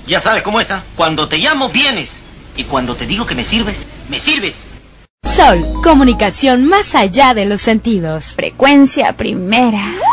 Ya sabes cómo es, ¿ah? Cuando te llamo, vienes. Y cuando te digo que me sirves, me sirves. Sol, comunicación más allá de los sentidos. Frecuencia primera.